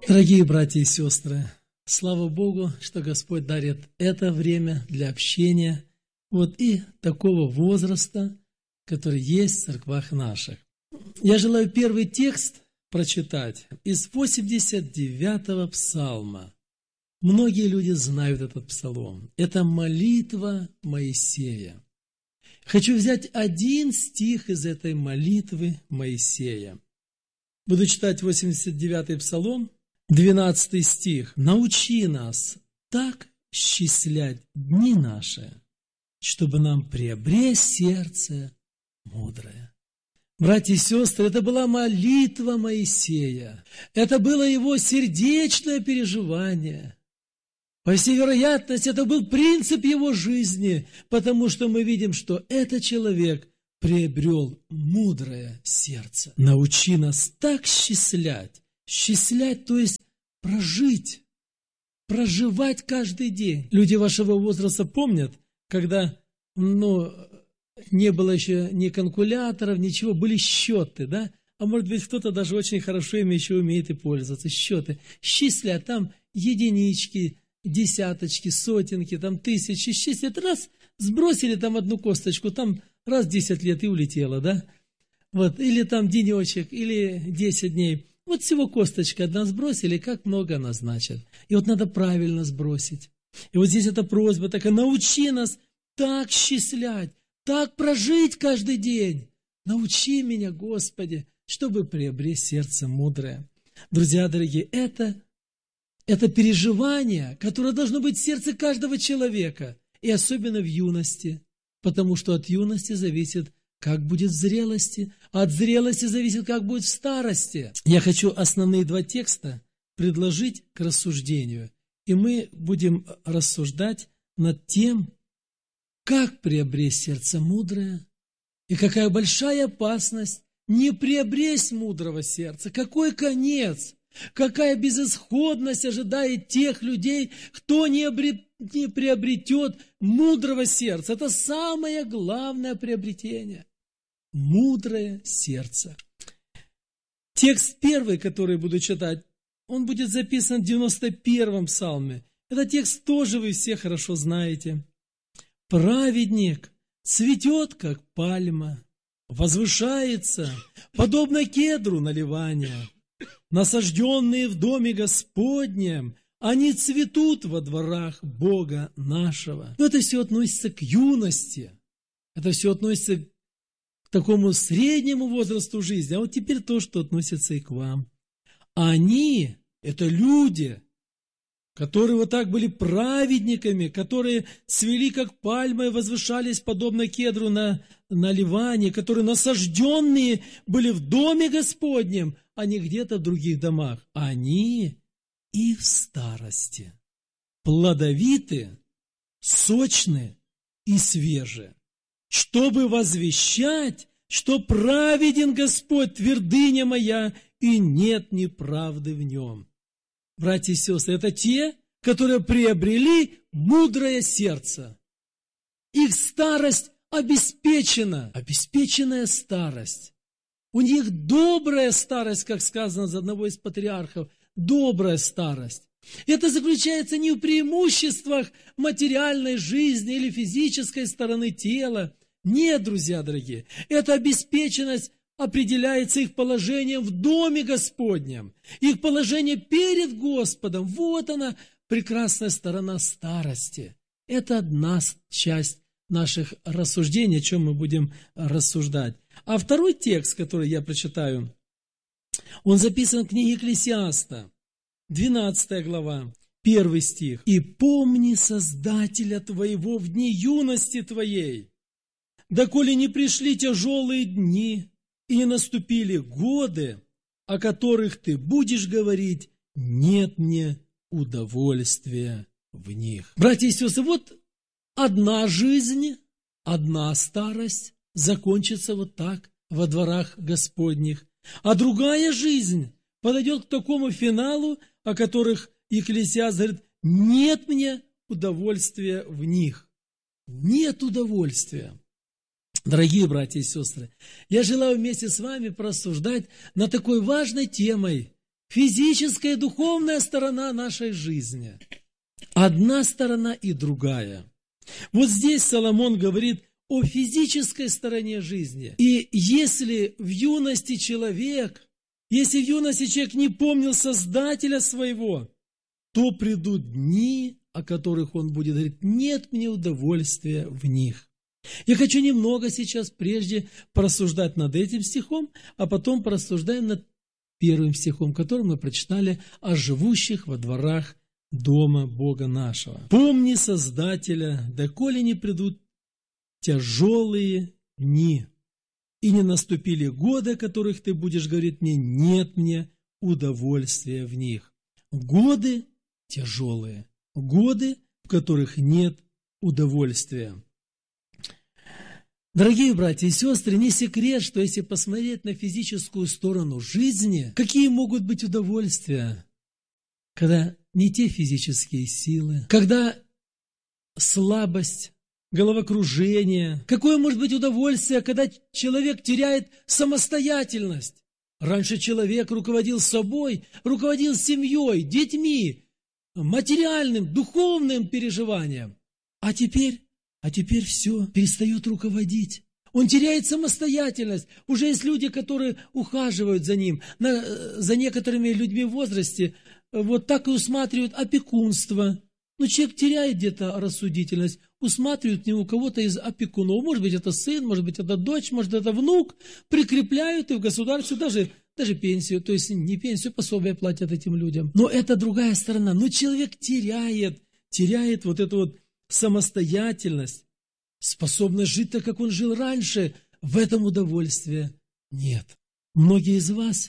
Дорогие братья и сестры, слава Богу, что Господь дарит это время для общения и такого возраста, который есть в церквах наших. Я желаю первый текст прочитать из 89-го псалма. Многие люди знают этот псалом. Это молитва Моисея. Хочу взять один стих из этой молитвы Моисея. Буду читать 89-й псалом, 12 стих. «Научи нас так счислять дни наши, чтобы нам приобрести сердце мудрое». Братья и сестры, это была молитва Моисея. Это было его сердечное переживание. По всей вероятности, это был принцип его жизни, потому что мы видим, что этот человек приобрел мудрое сердце. Научи нас так счислять. Счислять, то есть прожить, проживать каждый день. Люди вашего возраста помнят, когда, не было еще ни калькуляторов, ничего, были счеты, да? А может быть, кто-то даже очень хорошо ими еще умеет и пользоваться. Счеты. Счислят, там единички, десяточки, сотенки, там тысячи. Счислят, раз, сбросили там одну косточку, там раз 10 лет и улетело, да? Или там денечек, или 10 дней. Всего косточка одна сбросили, как много она значит. И надо правильно сбросить. И здесь эта просьба такая: научи нас так счислять, так прожить каждый день. Научи меня, Господи, чтобы приобрести сердце мудрое. Друзья дорогие, это переживание, которое должно быть в сердце каждого человека, и особенно в юности, потому что от юности зависит, как будет в зрелости, а от зрелости зависит, как будет в старости. Я хочу основные 2 текста предложить к рассуждению, и мы будем рассуждать над тем, как приобрести сердце мудрое, и какая большая опасность не приобрести мудрого сердца, какой конец, какая безысходность ожидает тех людей, кто не приобретет мудрого сердца. Это самое главное приобретение. Мудрое сердце. Текст первый, который буду читать, он будет записан в 91-м псалме. Этот текст тоже вы все хорошо знаете. «Праведник цветет, как пальма, возвышается, подобно кедру на Ливане. Насажденные в доме Господнем, они цветут во дворах Бога нашего». Но это все относится к юности. Это все относится к такому среднему возрасту жизни. А теперь то, что относится и к вам. Они, это люди, которые так были праведниками, которые цвели, как пальма, и возвышались, подобно кедру на Ливане, которые насажденные были в доме Господнем, а не где-то в других домах. Они и в старости плодовиты, сочны и свежи, чтобы возвещать, что праведен Господь, твердыня моя, и нет неправды в нем. Братья и сестры, это те, которые приобрели мудрое сердце. Их старость обеспечена, обеспеченная старость. У них добрая старость, как сказано из одного из патриархов, добрая старость. Это заключается не в преимуществах материальной жизни или физической стороны тела. Нет, друзья дорогие, эта обеспеченность определяется их положением в доме Господнем, их положение перед Господом. Вот она, прекрасная сторона старости. Это одна часть наших рассуждений, о чем мы будем рассуждать. А второй текст, который я прочитаю, он записан в книге Экклесиаста, 12 глава, 1 стих. «И помни Создателя твоего в дни юности твоей, доколе не пришли тяжелые дни, и не наступили годы, о которых ты будешь говорить, нет мне удовольствия в них». Братья и сестры, одна жизнь, одна старость закончится так во дворах Господних, а другая жизнь подойдет к такому финалу, о которых Екклесиаст говорит, нет мне удовольствия в них. Нет удовольствия. Дорогие братья и сестры, я желаю вместе с вами порассуждать над такой важной темой, физическая и духовная сторона нашей жизни. Одна сторона и другая. Вот здесь Соломон говорит о физической стороне жизни. И если в юности человек не помнил Создателя своего, то придут дни, о которых он будет говорить: нет мне удовольствия в них. Я хочу немного сейчас прежде порассуждать над этим стихом, а потом порассуждаем над первым стихом, который мы прочитали о живущих во дворах дома Бога нашего. «Помни Создателя, доколе не придут тяжелые дни, и не наступили годы, о которых ты будешь говорить мне: нет мне удовольствия в них». Годы тяжелые, годы, в которых нет удовольствия. Дорогие братья и сестры, не секрет, что если посмотреть на физическую сторону жизни, какие могут быть удовольствия, когда не те физические силы, когда слабость, головокружение. Какое может быть удовольствие, когда человек теряет самостоятельность? Раньше человек руководил собой, руководил семьей, детьми, материальным, духовным переживанием. А теперь все, перестает руководить. Он теряет самостоятельность. Уже есть люди, которые ухаживают за ним, за некоторыми людьми в возрасте, вот так и усматривают опекунство. Но человек теряет где-то рассудительность, усматривают к нему кого-то из опекунов. Может быть, это сын, может быть, это дочь, может, это внук. Прикрепляют и в государстве даже пенсию, то есть не пенсию, пособие платят этим людям. Но это другая сторона. Но человек теряет вот эту вот самостоятельность, способность жить так, как он жил раньше. В этом удовольствия нет. Многие из вас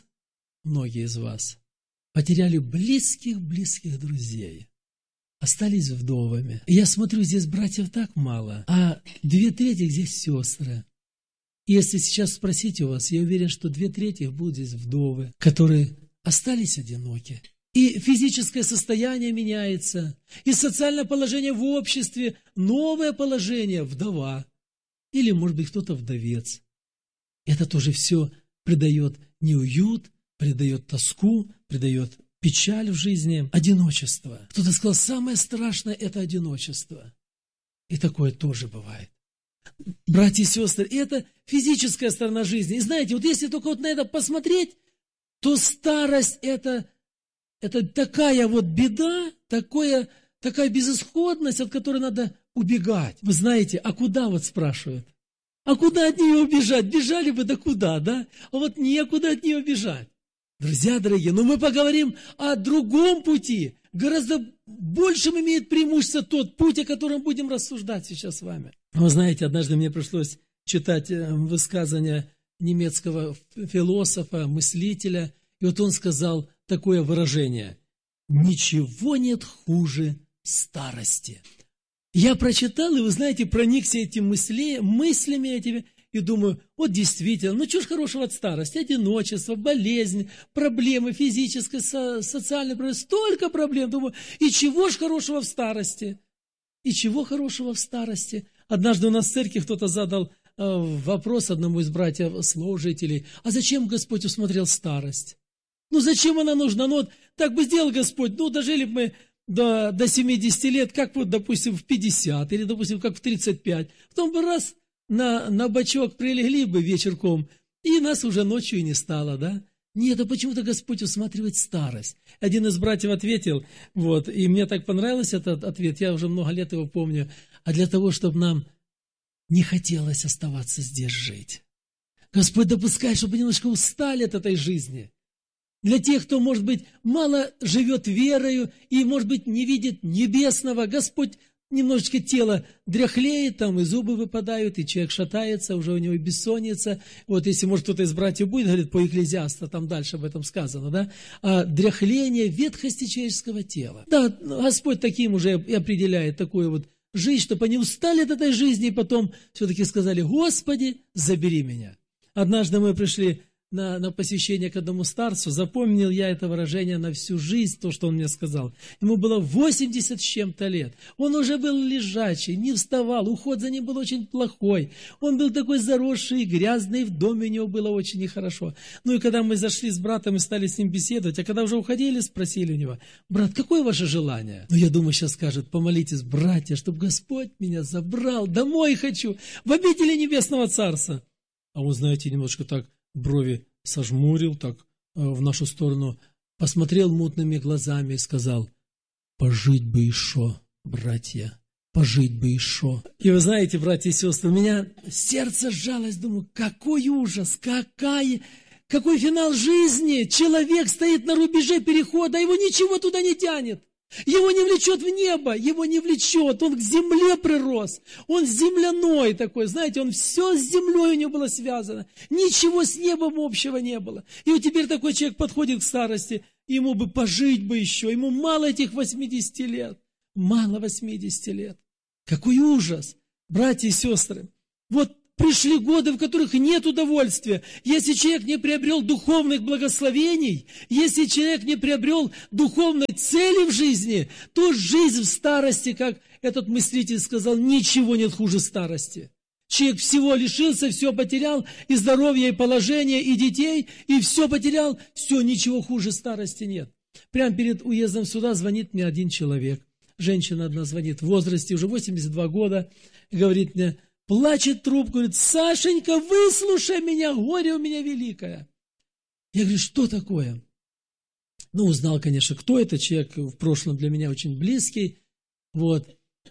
потеряли близких друзей, остались вдовами. И я смотрю, здесь братьев так мало, а 2/3 здесь сестры. И если сейчас спросить у вас, я уверен, что 2/3 будут здесь вдовы, которые остались одиноки. И физическое состояние меняется, и социальное положение в обществе, новое положение, вдова. Или, может быть, кто-то вдовец. Это тоже все придает неуют, придает тоску, придает печаль в жизни, одиночество. Кто-то сказал, самое страшное – это одиночество. И такое тоже бывает. Братья и сестры, это физическая сторона жизни. И знаете, вот если только вот на это посмотреть, то старость – это такая вот беда, такая безысходность, от которой надо убегать. Вы знаете, а куда вот спрашивают? А куда от нее убежать? Бежали бы, да куда, да? А вот некуда от нее бежать. Друзья дорогие, но мы поговорим о другом пути. Гораздо большим имеет преимущество тот путь, о котором будем рассуждать сейчас с вами. Вы знаете, однажды мне пришлось читать высказывание немецкого философа, мыслителя, и вот он сказал такое выражение: «Ничего нет хуже старости». Я прочитал, и вы знаете, проникся этими мыслями этими, и думаю, вот действительно, ну чего ж хорошего от старости? Одиночество, болезнь, проблемы физические, социальные проблемы, столько проблем. Думаю, и чего ж хорошего в старости? И чего хорошего в старости? Однажды у нас в церкви кто-то задал вопрос одному из братьев-служителей: а зачем Господь усмотрел старость? Ну зачем она нужна? Ну вот так бы сделал Господь, ну дожили бы мы до 70 лет, как вот, допустим, в 50, или, допустим, как в 35. Потом бы раз на бочок прилегли бы вечерком, и нас уже ночью и не стало, да? Нет, а почему-то Господь усматривает старость. Один из братьев ответил, вот, и мне так понравился этот ответ, я уже много лет его помню, а для того, чтобы нам не хотелось оставаться здесь жить. Господь допускает, чтобы немножко устали от этой жизни. Для тех, кто, может быть, мало живет верою и, может быть, не видит небесного, Господь немножечко тело дряхлеет, там и зубы выпадают, и человек шатается, уже у него и бессонница. Вот если, может, кто-то из братьев будет, говорит, по Екклезиасту, там дальше об этом сказано, да? А дряхление ветхости человеческого тела. Да, Господь таким уже и определяет такую вот жизнь, чтобы они устали от этой жизни, и потом все-таки сказали, Господи, забери меня. Однажды мы пришли на посвящение к одному старцу, запомнил я это выражение на всю жизнь, то, что он мне сказал. Ему было 80 с чем-то лет. Он уже был лежачий, не вставал, уход за ним был очень плохой. Он был такой заросший и грязный, в доме у него было очень нехорошо. Ну и когда мы зашли с братом и стали с ним беседовать, а когда уже уходили, спросили у него: брат, какое ваше желание? Ну я думаю, сейчас скажет: помолитесь, братья, чтобы Господь меня забрал, домой хочу, в обители Небесного Царства. А он, знаете, немножко так брови сожмурил, так в нашу сторону посмотрел мутными глазами и сказал: пожить бы еще, братья, пожить бы еще. И вы знаете, братья и сестры, у меня сердце сжалось, думаю, какой ужас, какой финал жизни. Человек стоит на рубеже перехода, его ничего туда не тянет. Его не влечет в небо, его не влечет, он к земле прирос, он земляной такой, знаете, он все с землей у него было связано, ничего с небом общего не было. И вот теперь такой человек подходит к старости, ему бы пожить бы еще, ему мало этих 80 лет, мало 80 лет. Какой ужас, братья и сестры. Вот пришли годы, в которых нет удовольствия. Если человек не приобрел духовных благословений, если человек не приобрел духовной цели в жизни, то жизнь в старости, как этот мыслитель сказал, ничего нет хуже старости. Человек всего лишился, все потерял, и здоровья, и положения, и детей, и все потерял, все, ничего хуже старости нет. Прямо перед уездом сюда звонит мне один человек. Женщина одна звонит в возрасте, уже 82 года, говорит мне, плачет трубку, говорит: Сашенька, выслушай меня, горе у меня великое. Я говорю: что такое? Ну, узнал, конечно, кто это, человек в прошлом для меня очень близкий. Вот.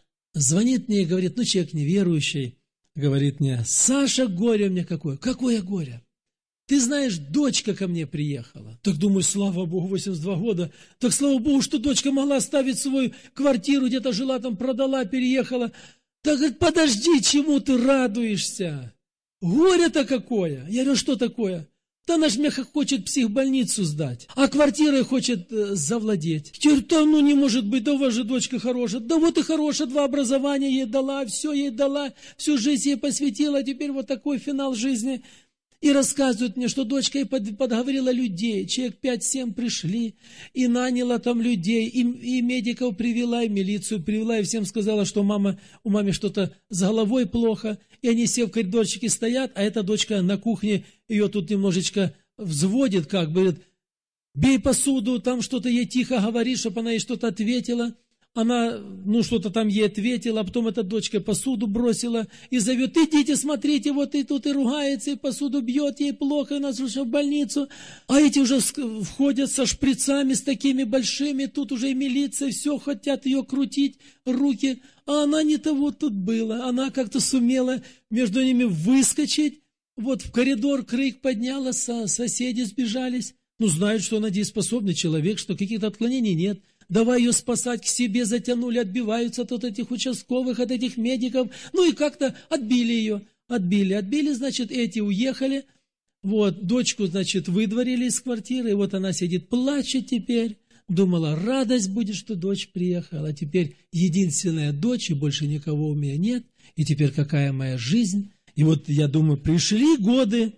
Звонит мне и говорит, ну, человек неверующий, говорит мне: Саша, горе у меня какое. Какое горе? Ты знаешь, дочка ко мне приехала. Так думаю, слава Богу, 82 года. Так слава Богу, что дочка могла оставить свою квартиру, где-то жила, там продала, переехала. Так, говорит, подожди, чему ты радуешься? Горе-то какое? Я говорю: что такое? Да она ж меня хочет психбольницу сдать, а квартирой хочет завладеть. Я говорю: да ну не может быть, да у вас же дочка хорошая. Да вот и хорошая, 2 образования ей дала, все ей дала, всю жизнь ей посвятила, а теперь вот такой финал жизни. И рассказывают мне, что дочка ей подговорила людей, человек 5-7 пришли, и наняла там людей, и медиков привела, и милицию привела, и всем сказала, что у мамы что-то с головой плохо, и они все в коридорчике стоят, а эта дочка на кухне, ее тут немножечко взводит, как бы, говорит: бей посуду, там что-то ей тихо говори, чтобы она ей что-то ответила. Она, ну, что-то там ей ответила, а потом эта дочка посуду бросила и зовет: идите, смотрите, вот и тут и ругается, и посуду бьет, ей плохо, и нас уже в больницу. А эти уже входят со шприцами, с такими большими, тут уже и милиция, все хотят ее крутить, руки. А она не того тут была, она как-то сумела между ними выскочить, вот в коридор крик подняла, соседи сбежались. Ну, знают, что она дееспособный человек, что каких-то отклонений нет. Давай ее спасать, к себе затянули, отбиваются от этих участковых, от этих медиков. Ну и как-то отбили ее. Отбили, значит, эти уехали. Вот, дочку, значит, выдворили из квартиры. И вот она сидит, плачет теперь. Думала, радость будет, что дочь приехала. А теперь единственная дочь, и больше никого у меня нет. И теперь какая моя жизнь? И вот, я думаю, пришли годы,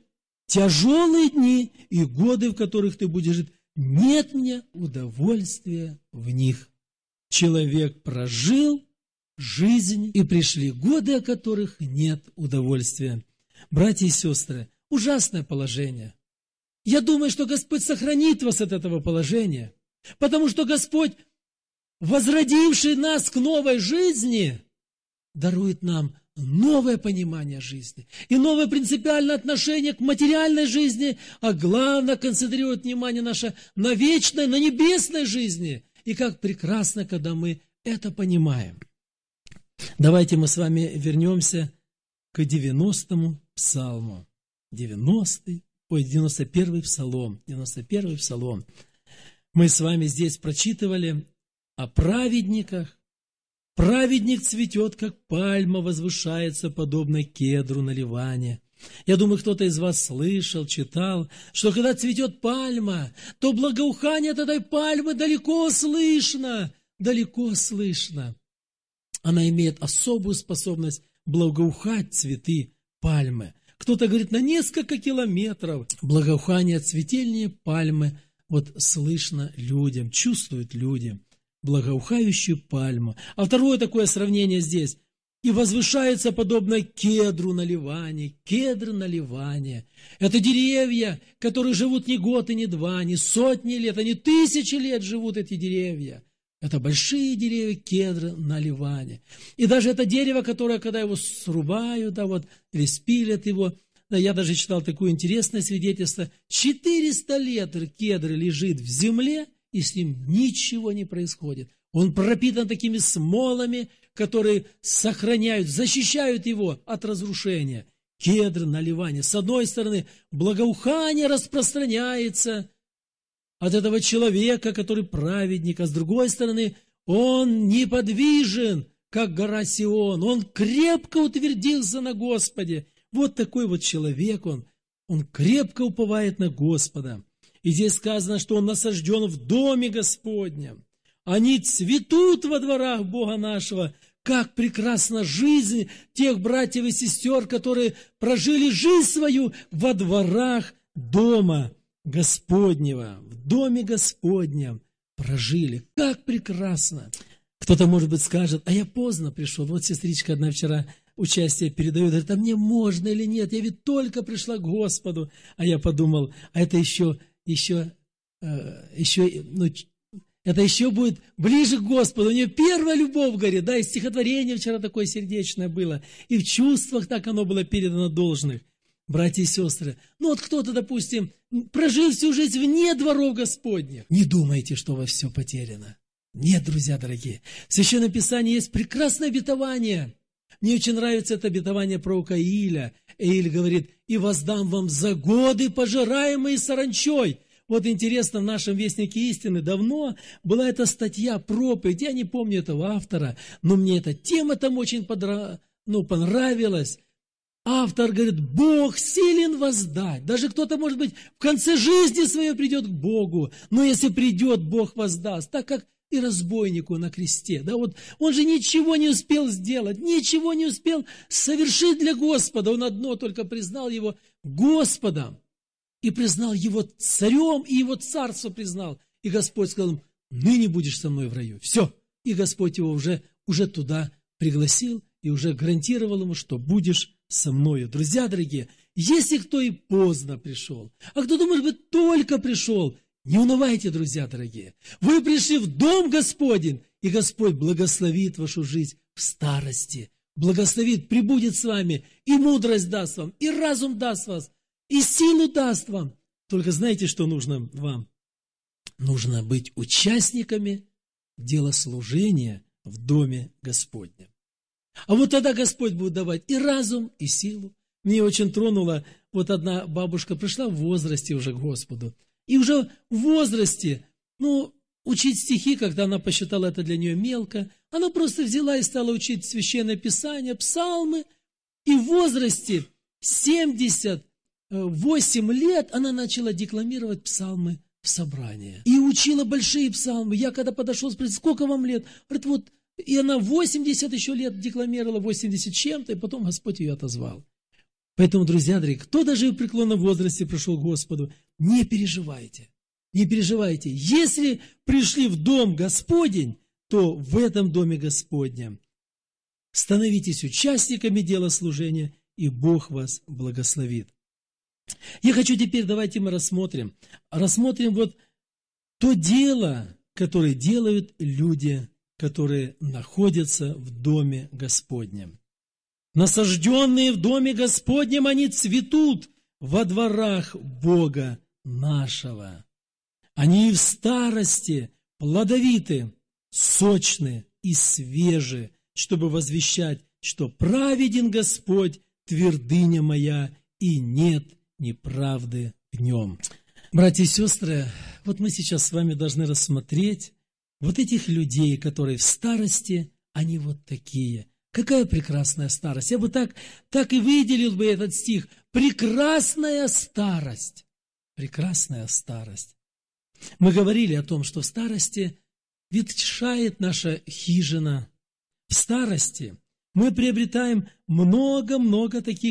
тяжелые дни, и годы, в которых ты будешь жить. Нет мне удовольствия в них. Человек прожил жизнь, и пришли годы, о которых нет удовольствия. Братья и сестры, ужасное положение. Я думаю, что Господь сохранит вас от этого положения, потому что Господь, возродивший нас к новой жизни, дарует нам новое понимание жизни и новое принципиальное отношение к материальной жизни, а главное, концентрирует внимание наше на вечной, на небесной жизни. И как прекрасно, когда мы это понимаем. Давайте мы с вами вернемся к 90-му псалму. 91-й псалом. 91-й псалом. Мы с вами здесь прочитывали о праведниках. Праведник цветет, как пальма, возвышается, подобно кедру на Ливане. Я думаю, кто-то из вас слышал, читал, что когда цветет пальма, то благоухание от этой пальмы далеко слышно, далеко слышно. Она имеет особую способность благоухать, цветы пальмы. кто-то говорит на несколько километров. Благоухание цветения пальмы вот слышно людям, чувствуют люди. Благоухающую пальму. А второе такое сравнение здесь. И возвышается подобно кедру на Ливане. Кедр на Ливане. Это деревья, которые живут не год и не два, не сотни лет, а не тысячи лет живут эти деревья. Это большие деревья кедра на Ливане. И даже это дерево, которое, когда его срубают, да, вот, или спилят его, да, я даже читал такое интересное свидетельство, 400 лет кедр лежит в земле, и с ним ничего не происходит. Он пропитан такими смолами, которые сохраняют, защищают его от разрушения. Кедр на Ливане. С одной стороны, благоухание распространяется от этого человека, который праведник, а с другой стороны, он неподвижен, как гора Сион. Он крепко утвердился на Господе. Вот такой вот человек он крепко уповает на Господа. И здесь сказано, что он насажден в доме Господнем. Они цветут во дворах Бога нашего. Как прекрасна жизнь тех братьев и сестер, которые прожили жизнь свою во дворах дома Господнего. В доме Господнем прожили. Как прекрасно! Кто-то, может быть, скажет, а я поздно пришел. Вот сестричка одна вчера участие передает, говорит, а мне можно или нет? Я ведь только пришла к Господу. А я подумал, а это еще это еще будет ближе к Господу. У нее первая любовь горит, да, и стихотворение вчера такое сердечное было, и в чувствах так оно было передано должных. Братья и сестры, ну вот кто-то, допустим, прожил всю жизнь вне дворов Господних. Не думайте, что у вас все потеряно. Нет, друзья дорогие, в Священном Писании есть прекрасное обетование. Мне очень нравится это обетование пророка Ииля. Ииль говорит, и воздам вам за годы, пожираемые саранчой. Вот интересно, в нашем Вестнике истины давно была эта статья, проповедь, я не помню этого автора, но мне эта тема там очень понравилась. Автор говорит, Бог силен воздать. Даже кто-то, может быть, в конце жизни своей придет к Богу, но если придет, Бог воздаст, так как и разбойнику на кресте. Да, вот он же ничего не успел сделать, ничего не успел совершить для Господа. Он одно только признал его Господом. И признал его царем, и его царство признал. И Господь сказал ему, ныне будешь со мной в раю. Все. И Господь его уже туда пригласил и уже гарантировал ему, что будешь со мною. Друзья дорогие, если кто и поздно пришел, а кто, может быть, только пришел, не унывайте, друзья дорогие. Вы пришли в дом Господень, и Господь благословит вашу жизнь в старости. Благословит, пребудет с вами, и мудрость даст вам, и разум даст вас, и силу даст вам. Только знаете, что нужно вам? Нужно быть участниками дела служения в доме Господнем. А вот тогда Господь будет давать и разум, и силу. Мне очень тронула, вот одна бабушка пришла в возрасте уже к Господу. И уже в возрасте, учить стихи, когда она посчитала это для нее мелко, она просто взяла и стала учить Священное Писание, псалмы. И в возрасте 78 лет она начала декламировать псалмы в собрании. И учила большие псалмы. Я когда подошел, спросил, сколько вам лет? Говорит, вот, и она 80 еще лет декламировала, 80 чем-то, и потом Господь ее отозвал. Поэтому, друзья дорогие, кто даже в преклонном возрасте пришел к Господу, не переживайте, не переживайте. Если пришли в дом Господень, то в этом доме Господнем становитесь участниками дела служения, и Бог вас благословит. Я хочу теперь, давайте мы рассмотрим вот то дело, которое делают люди, которые находятся в доме Господнем. Насажденные в доме Господнем, они цветут во дворах Бога нашего. Они и в старости плодовиты, сочны и свежи, чтобы возвещать, что праведен Господь, твердыня моя, и нет неправды в нем. Братья и сестры, вот мы сейчас с вами должны рассмотреть вот этих людей, которые в старости, они вот такие. Какая прекрасная старость! Я бы так и выделил бы этот стих. Прекрасная старость! Прекрасная старость! Мы говорили о том, что в старости ветшает наша хижина. В старости мы приобретаем много-много таких вот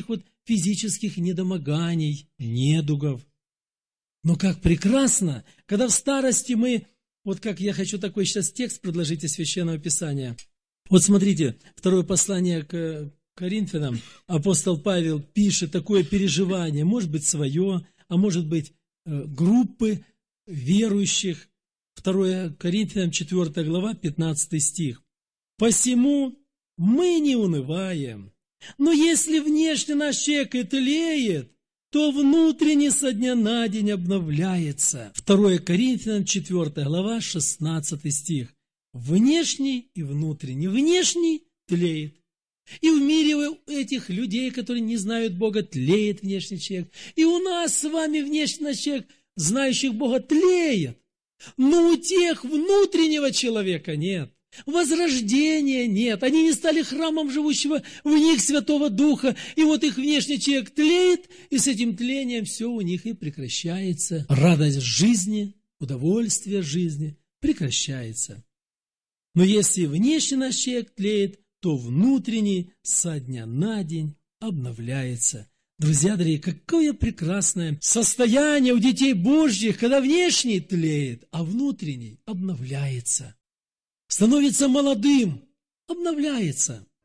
физических недомоганий, недугов. Но как прекрасно, когда в старости мы, вот как я хочу такой сейчас текст предложить из Священного Писания. Вот смотрите, второе послание к Коринфянам, апостол Павел пишет такое переживание, может быть свое, а может быть группы верующих. 2 Коринфянам 4 глава, 15 стих. «Посему мы не унываем, но если внешне наш человек и тлеет, то внутренне со дня на день обновляется». 2 Коринфянам 4 глава, 16 стих. Внешний и внутренний. Внешний тлеет. И в мире у этих людей, которые не знают Бога, тлеет внешний человек. И у нас с вами внешний человек, знающих Бога, тлеет. Но у тех внутреннего человека нет. Возрождения нет. Они не стали храмом живущего в них Святого Духа. И вот их внешний человек тлеет, и с этим тлением все у них и прекращается. Радость жизни, удовольствие жизни прекращается. Но если внешний наш человек тлеет, то внутренний со дня на день обновляется. Друзья дорогие, какое прекрасное состояние у детей Божьих, когда внешний тлеет, а внутренний обновляется. Становится молодым, обновляется.